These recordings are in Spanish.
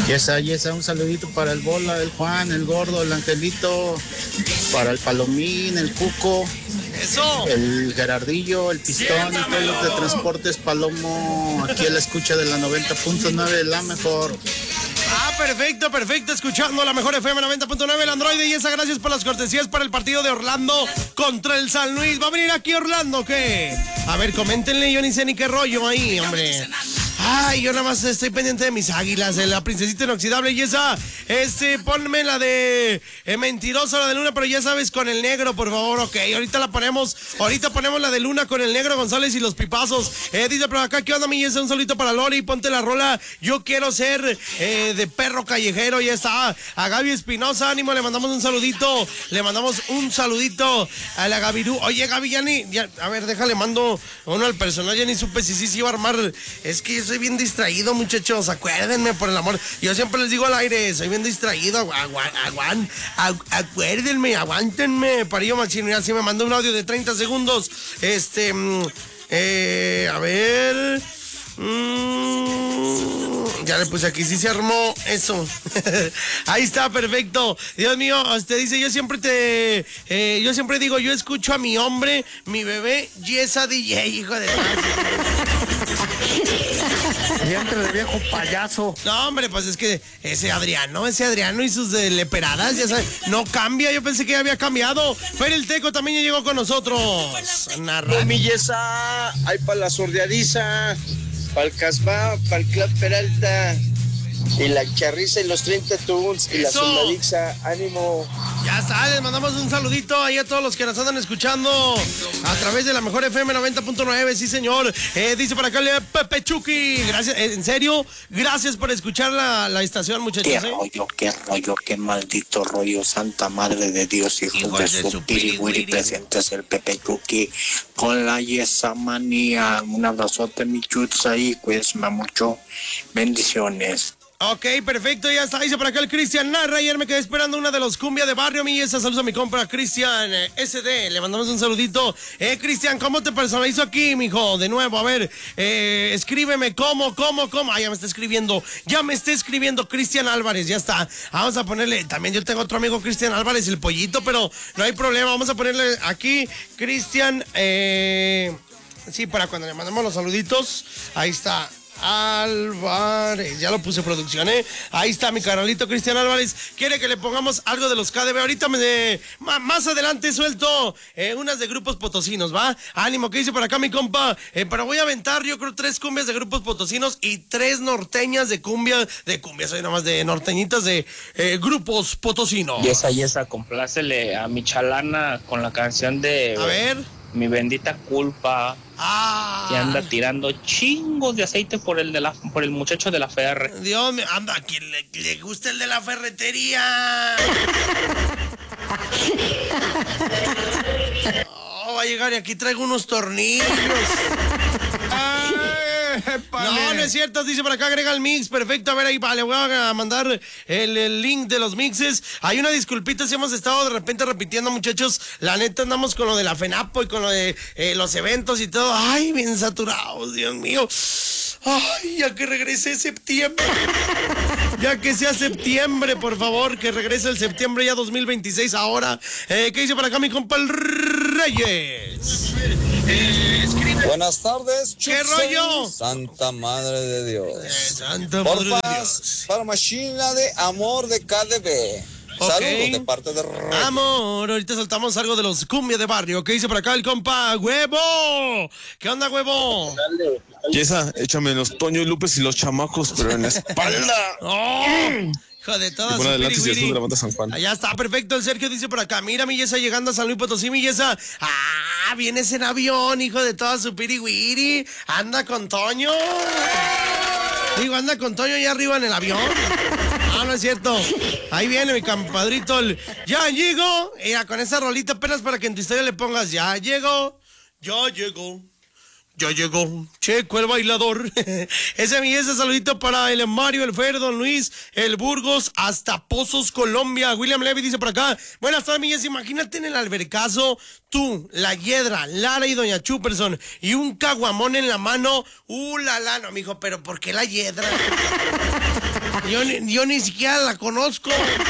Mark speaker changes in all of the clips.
Speaker 1: Yesa, un saludito para el Bola, el Juan, el Gordo, el Angelito, para el Palomín, el Cuco,
Speaker 2: eso,
Speaker 1: el Gerardillo, el Pistón y todos los de Transportes Palomo, aquí a la escucha de la 90.9, la mejor.
Speaker 2: Perfecto, escuchando la mejor FM 90.9, el Android. Y esa, gracias por las cortesías para el partido de Orlando contra el San Luis. ¿Va a venir aquí Orlando qué? A ver, coméntenle, yo ni sé ni qué rollo ahí, hombre. Ay, yo nada más estoy pendiente de mis águilas, de la princesita inoxidable. Y esa, ponme la de mentirosa, la de Luna, pero ya sabes, con el negro, por favor, ok. Ahorita ponemos la de Luna con el negro González y los pipazos. Dice por acá, ¿qué onda, mi Yesa? Un solito para Lori, ponte la rola. Yo quiero ser de perro callejero, ya está. A Gaby Espinosa, ánimo, le mandamos un saludito. A la Gavirú. Oye, Gaby, a ver, déjale, mando uno al personal, ya ni supe si sí se iba a armar. Es que yo soy bien distraído, muchachos, acuérdenme, por el amor. Yo siempre les digo al aire, soy bien distraído, acuérdenme, aguántenme. Parillo Machino, ya sí me mandó un audio de 30 segundos. A ver. Ya le puse aquí, sí se armó eso. Ahí está, perfecto. Dios mío, usted dice, yo siempre digo, yo escucho a mi hombre, mi bebé, Yesa DJ, hijo de
Speaker 3: Siempre de viejo payaso.
Speaker 2: No, hombre, pues es que ese Adriano y sus leperadas, ya sabes, no cambia. Yo pensé que ya había cambiado. Fer el Teco también ya llegó con nosotros.
Speaker 4: Mi Yesa, hay para la sordeadiza, para el Casbah, para el Club Peralta, y la Charriza y los 30 Tunes, y la Soldadixa, ánimo.
Speaker 2: Ya está, les mandamos un saludito ahí a todos los que nos andan escuchando a través de la mejor FM 90.9, sí señor. Dice por acá Pepe Chucky, gracias, en serio, gracias por escuchar la estación, muchachos.
Speaker 5: Qué rollo, qué maldito rollo, santa madre de Dios, hijo de su pirigüiri, presentes el Pepe Chucky con la Yesa manía. Un abrazote, mi chuts ahí, cuídense mucho, bendiciones.
Speaker 2: Ok, perfecto, ya está. Dice por acá el Cristian Narra. Ayer me quedé esperando una de los cumbia de barrio. Mi Yesa, saludos a mi compra, Cristian SD. Le mandamos un saludito. Cristian, ¿cómo te personalizo aquí, mijo? De nuevo, a ver, escríbeme cómo. Ah, ya me está escribiendo Cristian Álvarez, ya está. Vamos a ponerle, también yo tengo otro amigo, Cristian Álvarez, el pollito, pero no hay problema. Vamos a ponerle aquí, Cristian, sí, para cuando le mandamos los saluditos. Ahí está. Álvarez, ya lo puse producción, ahí está mi carnalito Cristian Álvarez. Quiere que le pongamos algo de los KDB. Ahorita más adelante suelto unas de grupos potosinos, ¿va? Ánimo, que dice por acá mi compa, pero voy a aventar yo creo 3 cumbias de grupos potosinos y 3 norteñas de cumbia, soy nomás de norteñitas de grupos potosinos.
Speaker 6: Yesa, complácele a mi chalana con la canción de...
Speaker 2: A ver.
Speaker 6: Mi bendita culpa. Que anda tirando chingos de aceite por el muchacho de la ferre.
Speaker 2: Dios mío, anda, a quien le gusta el de la ferretería. Va a llegar y aquí traigo unos tornillos. No es cierto, dice por acá, agrega el mix, perfecto, a ver ahí, le voy a mandar el link de los mixes. Hay una disculpita si hemos estado de repente repitiendo, muchachos, la neta andamos con lo de la FENAPO y con lo de los eventos y todo, ay, bien saturados, Dios mío. Ay, ya que regrese septiembre. Ya que sea septiembre, por favor, que regrese el septiembre ya 2026 ahora. ¿Qué dice por acá mi compa el Reyes?
Speaker 7: Buenas tardes,
Speaker 2: ¿qué rollo?
Speaker 7: Santa Madre de Dios.
Speaker 2: Santa Madre de Dios.
Speaker 7: Para Machina de Amor de KDB. Okay. Saludos de parte de Reyes.
Speaker 2: Amor, ahorita saltamos algo de los cumbia de barrio. ¿Qué dice por acá el compa? ¡Huevo! ¿Qué onda, huevo?
Speaker 8: Yesa, échame los Toño y Lupes y los chamacos, pero en la espalda.
Speaker 2: ¡Oh! Hijo de todas.
Speaker 8: Bueno, adelante, si de la banda San Juan.
Speaker 2: Allá está, perfecto. El Sergio dice por acá, mira mi Yesa llegando a San Luis Potosí, mi Yesa. Vienes en avión, hijo de toda su pirigüiri. Anda con Toño. Digo, anda con Toño allá arriba en el avión. No es cierto. Ahí viene mi compadrito. Ya llegó. Mira, con esa rolita apenas para que en tu historia le pongas, ya llegó. Ya llegó Checo, el bailador. Ese saludito para el Mario, el Fer, Don Luis, el Burgos, hasta Pozos, Colombia. William Levy dice por acá, buenas tardes, mi Jessy, imagínate en el albercazo, tú, la Hiedra, Lara y Doña Chuperson, y un caguamón en la mano. No, mijo, pero ¿por qué la Hiedra? Yo ni siquiera la conozco.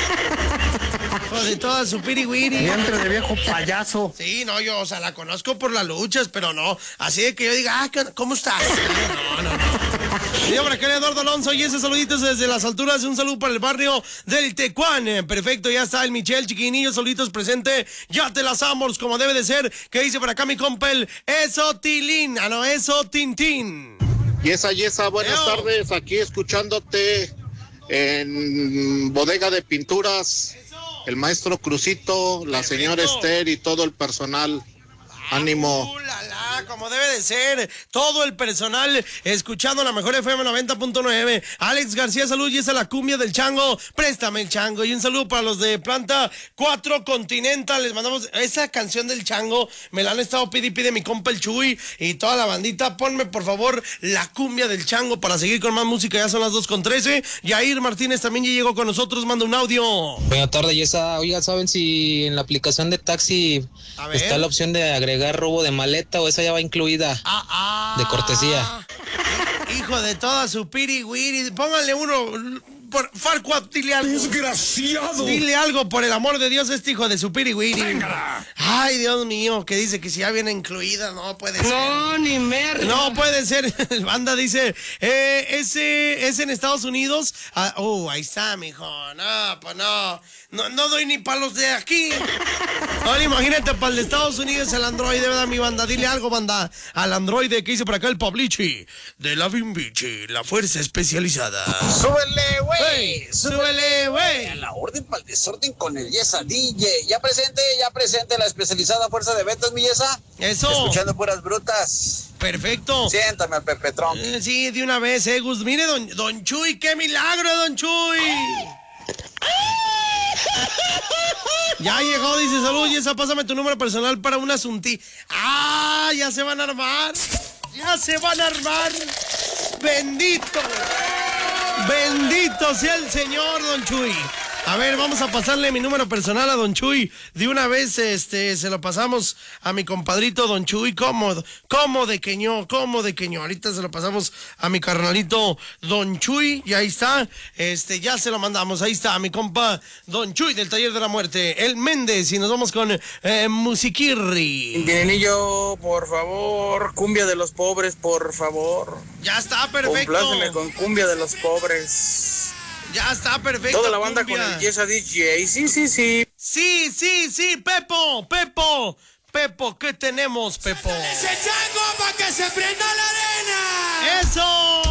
Speaker 2: De toda su pirigüiri.
Speaker 3: Vientre de viejo payaso.
Speaker 2: Sí, no, yo, o sea, la conozco por las luchas, pero no. Así de que yo diga, ¿cómo estás? No. Digo, para acá Eduardo Alonso, y ese saludito desde las alturas, un saludo para el barrio del Tecuán. Perfecto, ya está el Michel, chiquinillo, saluditos presente. Ya te las amos, como debe de ser. ¿Qué dice por acá mi compa el Eso Tilín? Eso Tintín.
Speaker 1: Yesa, buenas tardes. Aquí escuchándote en Bodega de Pinturas. El maestro Crucito, la señora Esther y todo el personal. Ánimo.
Speaker 2: Como debe de ser. Todo el personal escuchando la mejor FM 90.9. Alex García, salud, y esa es la cumbia del chango. Préstame el chango. Y un saludo para los de Planta 4 Continental. Les mandamos esa canción del chango. Me la han estado pide mi compa el Chuy y toda la bandita. Ponme por favor la cumbia del chango para seguir con más música. Ya son las 2:13. Yair Martínez también ya llegó con nosotros. Manda un audio.
Speaker 9: Buenas tardes, Yesa. Oiga, ¿saben si en la aplicación de taxi está la opción de agregar robo de maleta o esa ya va incluida de cortesía?
Speaker 2: Hijo de toda su pirigüiri. Pónganle uno. Farquaad, dile algo.
Speaker 10: ¡Desgraciado!
Speaker 2: Dile algo, por el amor de Dios, este hijo de su pirigüiri. Ay, Dios mío, que dice que si ya viene incluida, no puede ser.
Speaker 3: No, ni merda.
Speaker 2: No puede ser. El banda dice, ese es en Estados Unidos. Ahí está, mijo. No, pues no. No doy ni para los de aquí. Ahora imagínate, para el de Estados Unidos el androide, ¿verdad, mi banda? Dile algo, banda, al androide que hizo por acá el Pablichi de la Bimbichi, la fuerza especializada.
Speaker 7: ¡Súbele, güey!
Speaker 2: ¡Súbele, güey!
Speaker 7: A la orden para el desorden con el Yesa DJ. Ya presente la especializada fuerza de ventas, mi Yesa.
Speaker 2: Eso.
Speaker 7: Escuchando puras brutas.
Speaker 2: Perfecto.
Speaker 7: Siéntame al Pepe Trump.
Speaker 2: Sí, de una vez, Gus. Mire, don Chuy, qué milagro, don Chuy. Ya llegó, dice, salud, Yesa, pásame tu número personal para un asunti. Ya se van a armar. Bendito sea el Señor, don Chuy. A ver, vamos a pasarle mi número personal a don Chuy. De una vez, se lo pasamos a mi compadrito don Chuy. ¿Cómo de queño? Ahorita se lo pasamos a mi carnalito don Chuy. Y ahí está. Ya se lo mandamos. Ahí está, mi compa don Chuy del Taller de la Muerte. El Méndez. Y nos vamos con Musiquirri.
Speaker 11: Quintinillo, por favor. Cumbia de los pobres, por favor.
Speaker 2: Ya está, perfecto.
Speaker 11: Compláceme con cumbia de los pobres.
Speaker 2: Ya está, perfecto.
Speaker 11: Toda la banda cumbia. Con el Yesa DJ. Sí.
Speaker 2: Sí, Pepo, ¿qué tenemos, Pepo?
Speaker 10: ¡Ese chango para que se prenda la arena!
Speaker 2: ¡Eso!